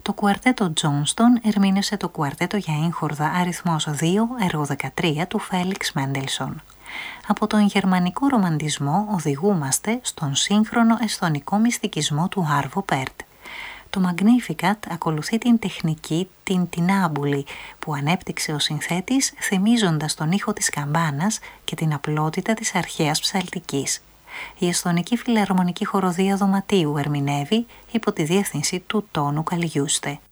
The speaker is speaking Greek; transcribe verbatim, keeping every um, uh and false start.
Το κουαρτέτο Τζόνστον ερμήνευσε το κουαρτέτο για έγχορδα αριθμός δύο, έργο δεκατρία του Φέλιξ Μέντελσον. Από τον γερμανικό ρομαντισμό οδηγούμαστε στον σύγχρονο εσθονικό μυστικισμό του Άρβο Πέρτ. Το Magnificat ακολουθεί την τεχνική, την τινάμπουλη, που ανέπτυξε ο συνθέτης θυμίζοντας τον ήχο της καμπάνας και την απλότητα της αρχαίας ψαλτικής. Η εσθονική φιλαρμονική χοροδία δωματίου ερμηνεύει υπό τη διεύθυνση του Τόνου Καλιούστε.